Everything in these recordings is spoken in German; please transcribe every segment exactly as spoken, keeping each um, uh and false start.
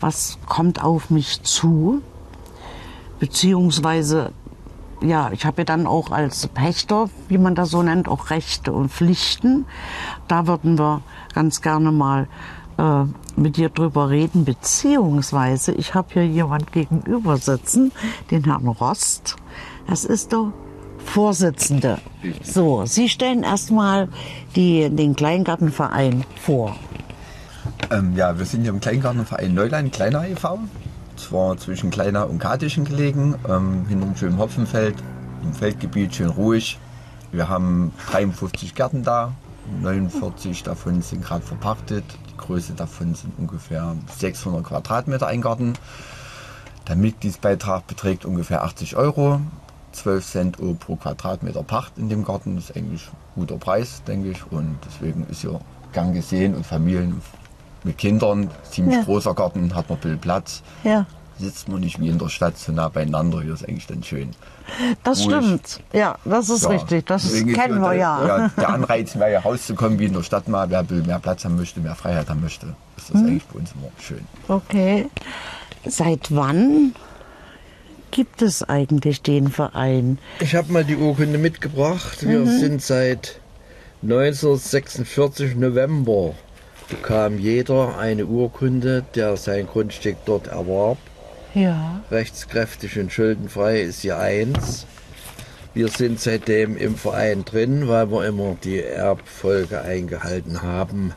was kommt auf mich zu, beziehungsweise, ja, ich habe ja dann auch als Pächter, wie man das so nennt, auch Rechte und Pflichten. Da würden wir ganz gerne mal äh, mit dir drüber reden, beziehungsweise ich habe hier jemand gegenüber sitzen, den Herrn Rost. Das ist der Vorsitzende. So, Sie stellen erstmal den Kleingartenverein vor. Ähm, ja, wir sind hier im Kleingartenverein Neuland, Kleiner e V Zwar zwischen Kleiner und Katischen gelegen, ähm, hinter einem schönen Hopfenfeld, im Feldgebiet schön ruhig. Wir haben dreiundfünfzig Gärten da, neunundvierzig davon sind gerade verpachtet. Die Größe davon sind ungefähr sechshundert Quadratmeter ein Garten. Der Mitgliedsbeitrag beträgt ungefähr achtzig Euro, zwölf Cent pro Quadratmeter Pacht in dem Garten. Das ist eigentlich ein guter Preis, denke ich. Und deswegen ist hier gern gesehen und Familien mit Kindern, ziemlich ja. großer Garten, hat noch ein bisschen Platz. Ja. Sitzt man nicht wie in der Stadt so nah beieinander, hier ist eigentlich dann schön. Das ruhig. Stimmt, ja, das ist ja. richtig, das ist, kennen wir der, ja. ja. Der Anreiz wäre ja rauszukommen wie in der Stadt mal, wer mehr Platz haben möchte, mehr Freiheit haben möchte, ist das hm. eigentlich bei uns immer schön. Okay, seit wann gibt es eigentlich den Verein? Ich habe mal die Urkunde mitgebracht, wir mhm. sind seit neunzehnhundertsechsundvierzig November. Bekam jeder eine Urkunde, der sein Grundstück dort erwarb. Ja. Rechtskräftig und schuldenfrei ist hier eins. Wir sind seitdem im Verein drin, weil wir immer die Erbfolge eingehalten haben.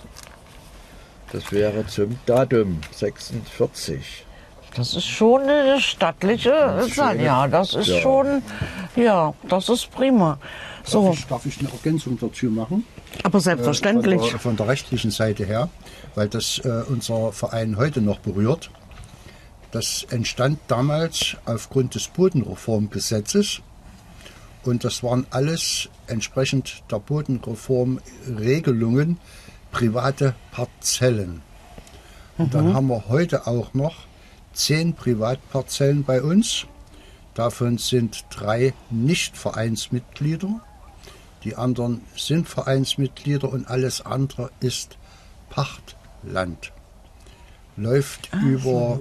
Das wäre zum Datum sechsundvierzig. Das ist schon eine stattliche Zahl. Ja, das ist ja. schon, ja, das ist prima. So. Darf ich, darf ich eine Ergänzung dazu machen? Aber selbstverständlich. Von der, von der rechtlichen Seite her, weil das äh, unser Verein heute noch berührt. Das entstand damals aufgrund des Bodenreformgesetzes und das waren alles entsprechend der Bodenreformregelungen private Parzellen. Und mhm. dann haben wir heute auch noch zehn Privatparzellen bei uns. Davon sind drei Nicht-Vereinsmitglieder. Die anderen sind Vereinsmitglieder und alles andere ist Pachtland. Läuft Ach, über so.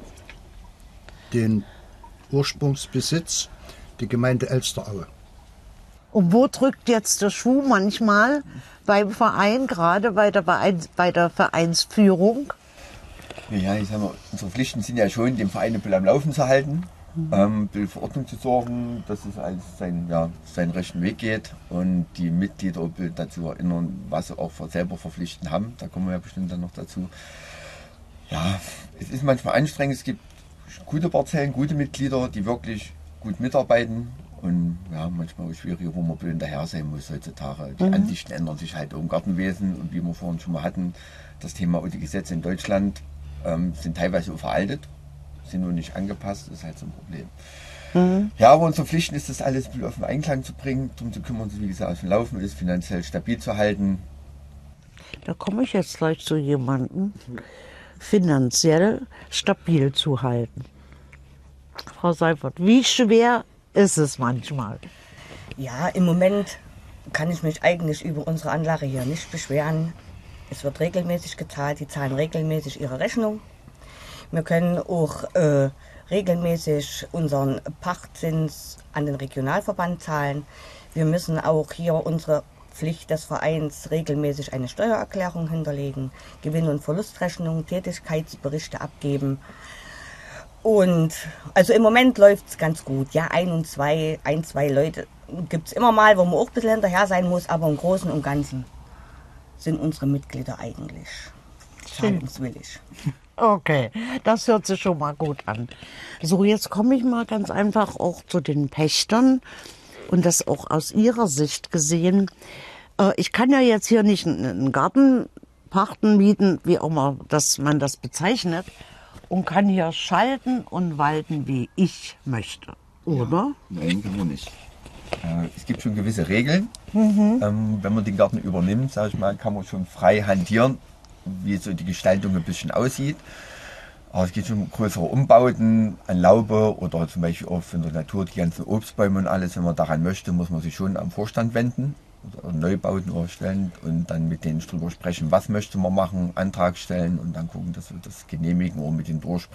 den Ursprungsbesitz, die Gemeinde Elsteraue. Und wo drückt jetzt der Schuh manchmal beim Verein, gerade bei der, Vereins, bei der Vereinsführung? Ja, ich sag mal, unsere Pflichten sind ja schon, den Verein ein bisschen am Laufen zu halten. Ähm, für Ordnung zu sorgen, dass es alles seinen, ja, seinen rechten Weg geht und die Mitglieder dazu erinnern, was sie auch selber verpflichten haben. Da kommen wir ja bestimmt dann noch dazu. Ja, es ist manchmal anstrengend. Es gibt gute Parzellen, gute Mitglieder, die wirklich gut mitarbeiten und ja, manchmal auch schwierig, wo man ein bisschen hinterher sein muss heutzutage. Die mhm. Ansichten ändern sich halt im Gartenwesen und wie wir vorhin schon mal hatten, das Thema und die Gesetze in Deutschland ähm, sind teilweise auch veraltet. Sind nur nicht angepasst, ist halt so ein Problem. Mhm. Ja, aber unsere Pflichten ist, das alles auf den Einklang zu bringen, darum zu kümmern, wie gesagt, auf dem Laufen ist, finanziell stabil zu halten. Da komme ich jetzt gleich zu jemandem, finanziell stabil zu halten. Frau Seifert, wie schwer ist es manchmal? Ja, im Moment kann ich mich eigentlich über unsere Anlage hier nicht beschweren. Es wird regelmäßig gezahlt, die zahlen regelmäßig ihre Rechnung. Wir können auch äh, regelmäßig unseren Pachtzins an den Regionalverband zahlen. Wir müssen auch hier unsere Pflicht des Vereins regelmäßig eine Steuererklärung hinterlegen, Gewinn- und Verlustrechnungen, Tätigkeitsberichte abgeben. Und also im Moment läuft es ganz gut. Ja, ein und zwei, ein, zwei Leute gibt es immer mal, wo man auch ein bisschen hinterher sein muss, aber im Großen und Ganzen sind unsere Mitglieder eigentlich zahlungswillig. Okay, das hört sich schon mal gut an. So, jetzt komme ich mal ganz einfach auch zu den Pächtern und das auch aus ihrer Sicht gesehen. Äh, ich kann ja jetzt hier nicht einen Garten pachten, mieten, wie auch immer dass man das bezeichnet, und kann hier schalten und walten, wie ich möchte, oder? Ja, nein, kann man nicht. Äh, es gibt schon gewisse Regeln. Mhm. Ähm, wenn man den Garten übernimmt, sage ich mal, kann man schon frei hantieren, wie so die Gestaltung ein bisschen aussieht. Aber es geht um größere Umbauten an Laube oder zum Beispiel auch von der Natur die ganzen Obstbäume und alles. Wenn man daran möchte, muss man sich schon am Vorstand wenden oder Neubauten erstellen und dann mit denen drüber sprechen, was möchte man machen, Antrag stellen und dann gucken, dass wir das genehmigen oder mit denen durchsprechen.